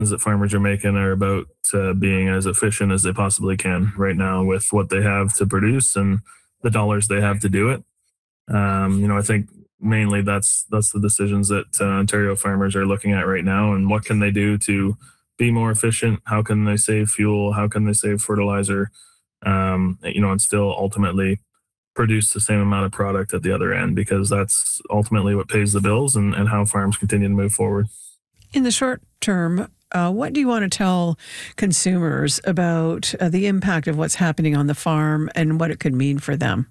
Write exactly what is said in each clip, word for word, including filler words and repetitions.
that farmers are making are about uh, being as efficient as they possibly can right now with what they have to produce and the dollars they have to do it. Um, you know, I think mainly that's that's the decisions that uh, Ontario farmers are looking at right now, and what can they do to be more efficient? How can they save fuel? How can they save fertilizer? Um, you know, and still ultimately produce the same amount of product at the other end, because that's ultimately what pays the bills and, and how farms continue to move forward. In the short term, uh, what do you want to tell consumers about uh, the impact of what's happening on the farm and what it could mean for them?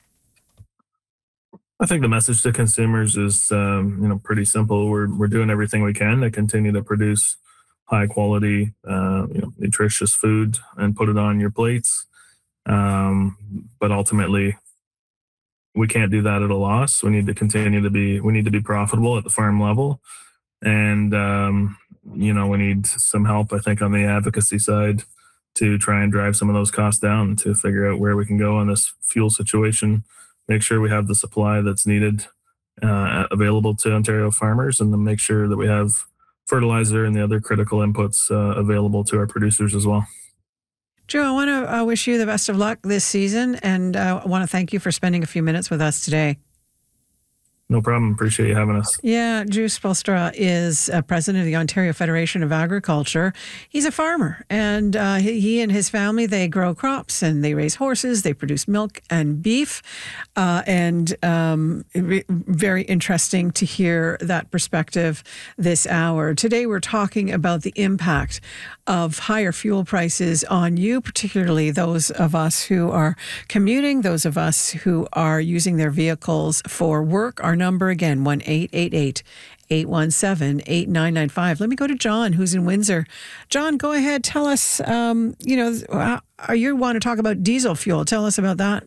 I think the message to consumers is, um, you know, pretty simple. We're we're doing everything we can to continue to produce high quality, uh, you know, nutritious food and put it on your plates. Um, but ultimately, we can't do that at a loss. We need to continue to be we need to be profitable at the farm level, and um, you know, we need some help, I think, on the advocacy side to try and drive some of those costs down, to figure out where we can go in this fuel situation, make sure we have the supply that's needed uh, available to Ontario farmers, and then make sure that we have fertilizer and the other critical inputs uh, available to our producers as well. Joe, I want to uh, wish you the best of luck this season, and uh, I want to thank you for spending a few minutes with us today. No problem. Appreciate you having us. Yeah, Drew Spoelstra is uh, president of the Ontario Federation of Agriculture. He's a farmer, and uh, he, he and his family, they grow crops and they raise horses. They produce milk and beef. Uh, and um, re- very interesting to hear that perspective this hour. Today, we're talking about the impact of higher fuel prices on you, particularly those of us who are commuting, those of us who are using their vehicles for work. Our number again, one eight eight eight, eight one seven, eight nine nine five. Let me go to John, who's in Windsor. John, go ahead. Tell us, um, you know, uh, you want to talk about diesel fuel. Tell us about that.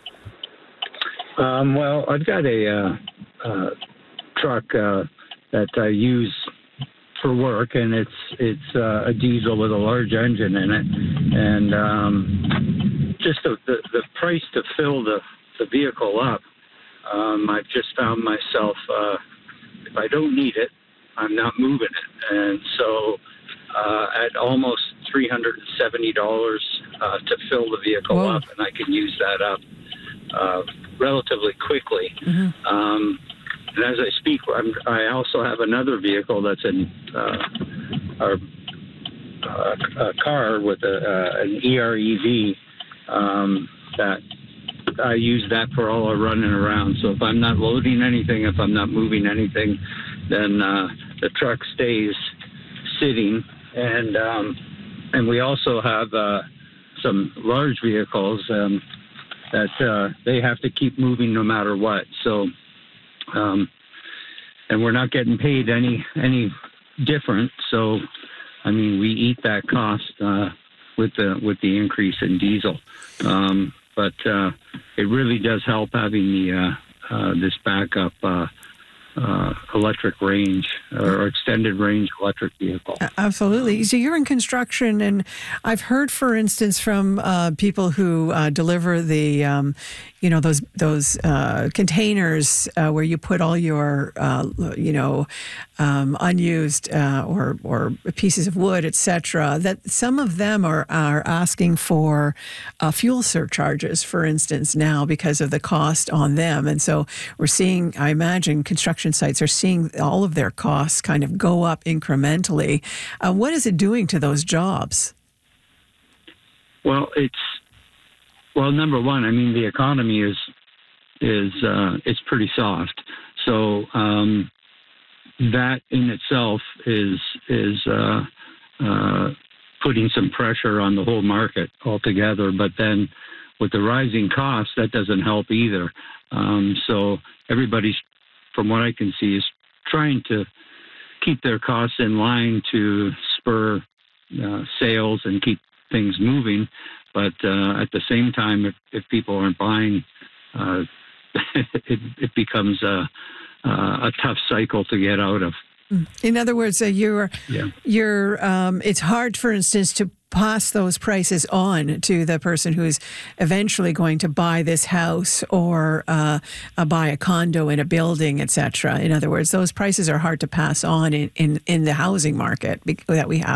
Um, well, I've got a uh, uh, truck uh, that I use for work, and it's it's uh, a diesel with a large engine in it, and um, just the, the the price to fill the the vehicle up. Um, I've just found myself, uh, if I don't need it, I'm not moving it. And so uh, at almost three hundred seventy dollars uh, to fill the vehicle Whoa. up, and I can use that up uh, relatively quickly. Mm-hmm. Um, and as I speak, I'm, I also have another vehicle that's in uh, our, uh, a car with a, uh, an E R E V um, that I use that for all our running around. So if I'm not loading anything, if I'm not moving anything, then uh, the truck stays sitting. And um, and we also have uh, some large vehicles um, that uh, they have to keep moving no matter what. So um, and we're not getting paid any any different. So I mean, we eat that cost uh, with the with the increase in diesel. Um, But uh, it really does help having the uh, uh, this backup uh, uh, electric range or extended range electric vehicle. Absolutely. So you're in construction, and I've heard, for instance, from uh, people who uh, deliver the, um, you know, those those uh, containers uh, where you put all your, uh, you know, um, unused uh, or or pieces of wood, et cetera. That some of them are are asking for uh, fuel surcharges, for instance, now because of the cost on them, and so we're seeing, I imagine, construction sites are seeing all of their costs kind of go up incrementally. Uh, what is it doing to those jobs? Well, it's well, number one, I mean, the economy is is uh, it's pretty soft, so um, that in itself is is uh, uh, putting some pressure on the whole market altogether. But then, with the rising costs, that doesn't help either. Um, so everybody's, from what I can see, is trying to keep their costs in line to spur uh, sales and keep things moving. But uh, at the same time, if, if people aren't buying, uh, it, it becomes a, a tough cycle to get out of. In other words, uh, you're, yeah. you're, um, it's hard, for instance, to pass those prices on to the person who's eventually going to buy this house or uh, uh, buy a condo in a building, et cetera. In other words, those prices are hard to pass on in, in, in the housing market that we have.